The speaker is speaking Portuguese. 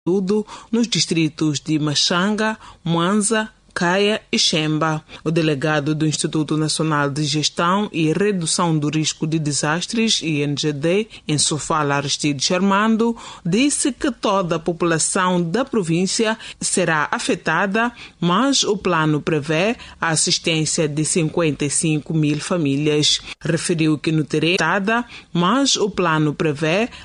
tudo nos distritos de Machanga, Mwanza, Kaya e Xemba. O delegado do Instituto Nacional de Gestão e Redução do Risco de Desastres, INGD, em Sofala Aristides Armando, disse que toda a população da província será afetada, mas o plano prevê a assistência de 55 mil famílias. Referiu que não terá afetada, mas o plano prevê